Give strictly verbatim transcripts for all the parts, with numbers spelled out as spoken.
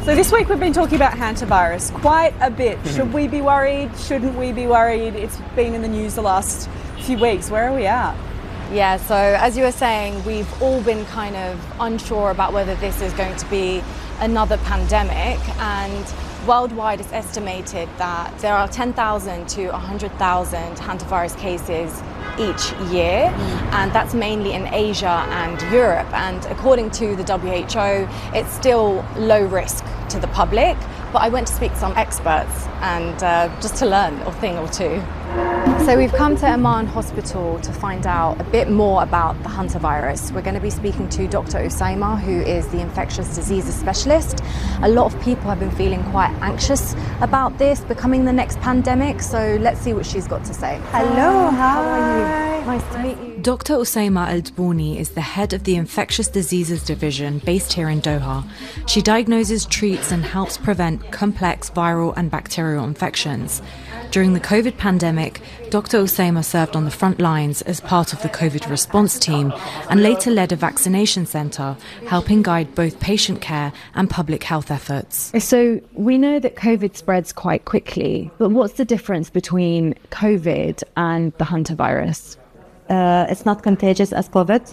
So this week we've been talking about hantavirus quite a bit. Mm-hmm. Should we be worried? Shouldn't we be worried? It's been in the news the last few weeks. Where are we at? Yeah, so as you were saying, we've all been kind of unsure about whether this is going to be another pandemic, and worldwide it's estimated that there are ten thousand to one hundred thousand hantavirus cases each year, mm. and that's mainly in Asia and Europe. And according to the W H O, it's still low risk to the public. But I went to speak to some experts and uh, just to learn a thing or two. So we've come to Amman Hospital to find out a bit more about the hantavirus. We're going to be speaking to Doctor Usaima, who is the infectious diseases specialist. A lot of people have been feeling quite anxious about this becoming the next pandemic, so let's see what she's got to say. Hello, hi. How are you? Nice to meet you. Doctor Usaima Al-Dbouni is the head of the Infectious Diseases Division based here in Doha. She diagnoses, treats and helps prevent complex viral and bacterial infections. During the COVID pandemic, Doctor Usaima served on the front lines as part of the COVID response team and later led a vaccination centre, helping guide both patient care and public health efforts. So we know that COVID spreads quite quickly, but what's the difference between COVID and the hantavirus? Uh, it's not contagious as COVID.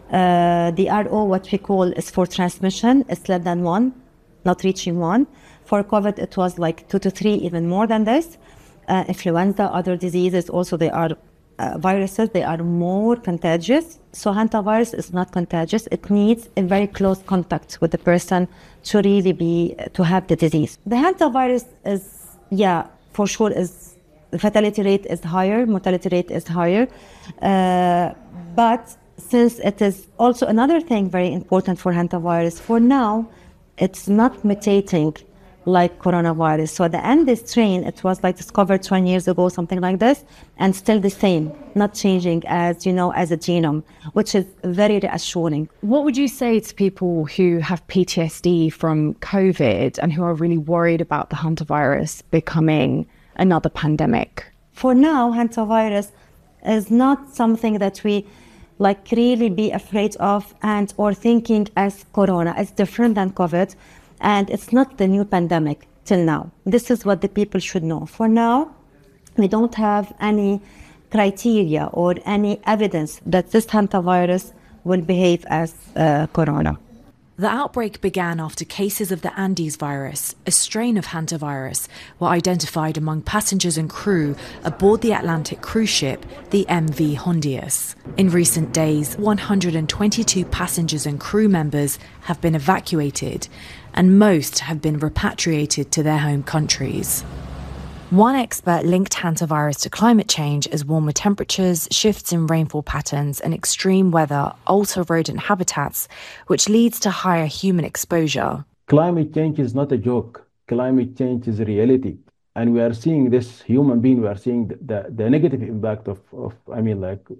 Uh, the R O, what we call, is for transmission. It's less than one, not reaching one. For COVID, it was like two to three, even more than this. Uh, influenza, other diseases, also they are uh, viruses, they are more contagious. So hantavirus is not contagious. It needs a very close contact with the person to really be, to have the disease. The hantavirus is, yeah, for sure is, the fatality rate is higher, mortality rate is higher. Uh, but since it is also another thing very important for hantavirus, for now, it's not mutating like coronavirus. So the Andes strain, it was like discovered twenty years ago, something like this, and still the same, not changing as, you know, as a genome, which is very reassuring. What would you say to people who have P T S D from COVID and who are really worried about the hantavirus becoming another pandemic? For now, hantavirus is not something that we like really be afraid of and or thinking as corona. It's different than COVID. And it's not the new pandemic till now. This is what the people should know. For now, we don't have any criteria or any evidence that this hantavirus will behave as uh, corona. The outbreak began after cases of the Andes virus, a strain of hantavirus, were identified among passengers and crew aboard the Atlantic cruise ship, the M V Hondius. In recent days, one hundred twenty-two passengers and crew members have been evacuated, and most have been repatriated to their home countries. One expert linked hantavirus to climate change as warmer temperatures, shifts in rainfall patterns and extreme weather alter rodent habitats, which leads to higher human exposure. Climate change is not a joke. Climate change is a reality. And we are seeing this human being, we are seeing the, the, the negative impact of, of, I mean, like